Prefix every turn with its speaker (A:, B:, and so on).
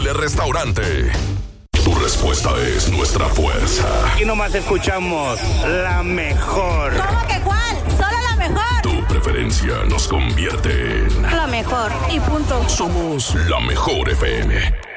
A: Mole Restaurante. Tu respuesta es nuestra fuerza.
B: Aquí nomás escuchamos la mejor.
C: ¿Cómo que cuál? Solo la mejor.
A: Tu preferencia nos convierte en
C: La mejor. Y punto.
A: Somos la Mejor FM.